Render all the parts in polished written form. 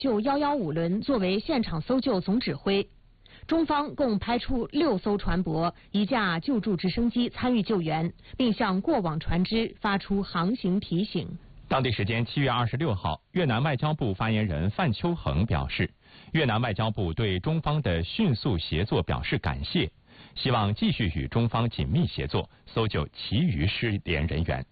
就115轮作为现场搜救总指挥。中方共派出6艘船舶、1架救助直升机参与救援，并向过往船只发出航行提醒。 当地时间7月26号，越南外交部发言人范秋恒表示，越南外交部对中方的迅速协作表示感谢，希望继续与中方紧密协作，搜救其余失联人员。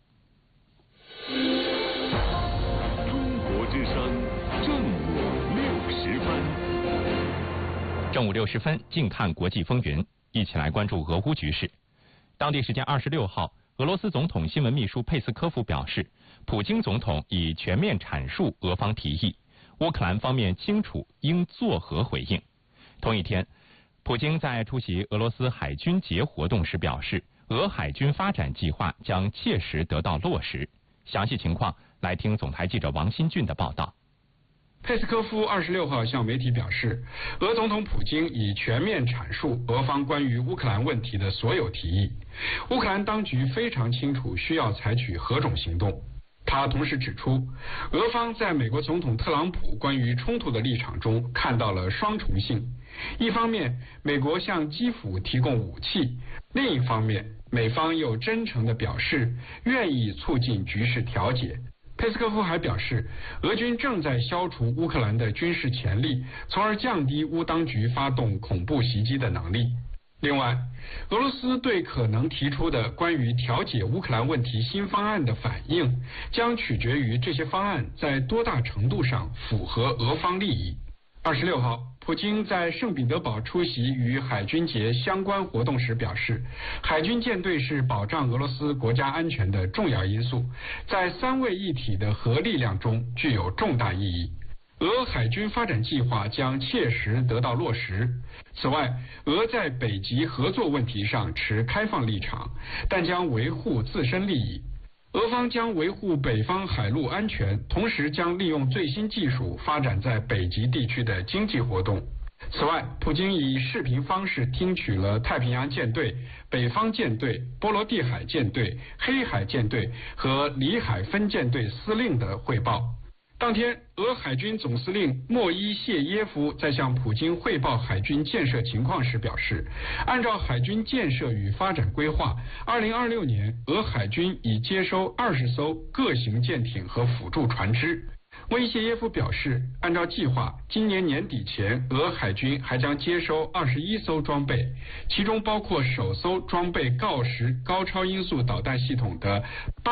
中国之声正午60分。 正午60分，静看国际风云，一起来关注俄乌局势。当地时间26号，俄罗斯总统新闻秘书佩斯科夫表示，普京总统已全面阐述俄方提议，乌克兰方面清楚应作何回应。同一天，普京在出席俄罗斯海军节活动时表示，俄海军发展计划将切实得到落实。详细情况，来听总台记者王新俊的报道。 佩斯科夫26号向媒体表示，俄总统普京已全面阐述俄方关于乌克兰问题的所有提议，乌克兰当局非常清楚需要采取何种行动。他同时指出，俄方在美国总统特朗普关于冲突的立场中看到了双重性，一方面美国向基辅提供武器，另一方面美方又真诚地表示愿意促进局势调解。佩斯科夫还表示，俄军正在消除乌克兰的军事潜力，从而降低乌当局发动恐怖袭击的能力。另外，俄罗斯对可能提出的关于调解乌克兰问题新方案的反应，将取决于这些方案在多大程度上符合俄方利益。26号，普京在圣彼得堡出席与海军节相关活动时表示，海军舰队是保障俄罗斯国家安全的重要因素，在三位一体的核力量中具有重大意义。俄海军发展计划将切实得到落实。此外，俄在北极合作问题上持开放立场，但将维护自身利益。俄方将维护北方海陆安全，同时将利用最新技术发展在北极地区的经济活动。此外，普京以视频方式听取了太平洋舰队、北方舰队、波罗的海舰队、黑海舰队和里海分舰队司令的汇报。当天，俄海军总司令莫伊谢耶夫在向普京汇报海军建设情况时表示，按照海军建设与发展规划，2026年俄海军已接收20艘各型舰艇和辅助船只。莫伊谢耶夫表示，按照计划，今年年底前，俄海军还将接收21艘装备，其中包括首艘装备锆石高超音速导弹系统的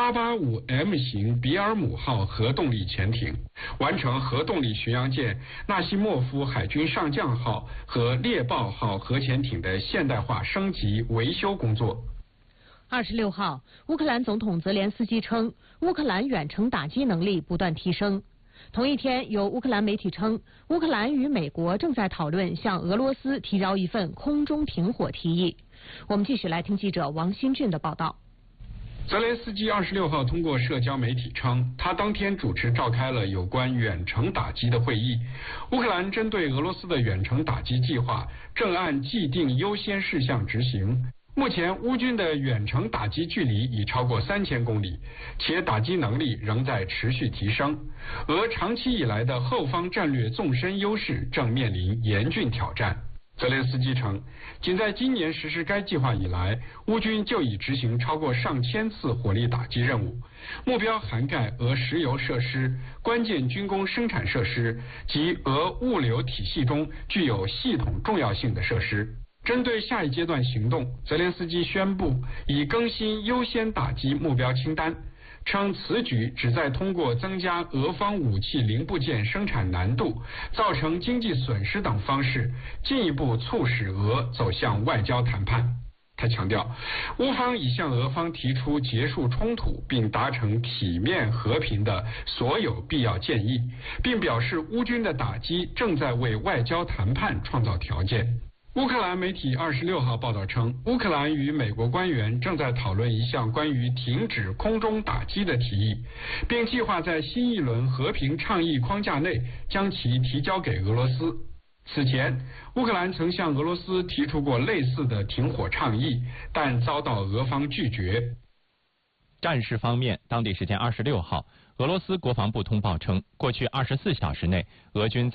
885M 型比尔姆号核动力潜艇，完成核动力巡洋舰纳西莫夫海军上将号和猎豹号核潜艇的现代化升级维修工作。 26号，乌克兰总统泽连斯基称，乌克兰远程打击能力不断提升。同一天，有乌克兰媒体称，乌克兰与美国正在讨论向俄罗斯提交一份空中停火提议。我们继续来听记者王新俊的报道。 泽连斯基26号通过社交媒体称，他当天主持召开了有关远程打击的会议。乌克兰针对俄罗斯的远程打击计划正按既定优先事项执行。目前，乌军的远程打击距离已超过3000公里，且打击能力仍在持续提升。俄长期以来的后方战略纵深优势正面临严峻挑战。泽连斯基称，仅在今年实施该计划以来，乌军就已执行超过上千次火力打击任务，目标涵盖俄石油设施、关键军工生产设施及俄物流体系中具有系统重要性的设施。针对下一阶段行动，泽连斯基宣布已更新优先打击目标清单，称此举旨在通过增加俄方武器零部件生产难度、造成经济损失等方式，进一步促使俄走向外交谈判。他强调，乌方已向俄方提出结束冲突并达成体面和平的所有必要建议，并表示乌军的打击正在为外交谈判创造条件。乌克兰媒体26号报道称，乌克兰与美国官员正在讨论一项关于停止空中打击的提议，并计划在新一轮和平倡议框架内将其提交给俄罗斯。此前，乌克兰曾向俄罗斯提出过类似的停火倡议，但遭到俄方拒绝。 战事方面，当地时间26号，俄罗斯国防部通报称，过去24小时内，俄军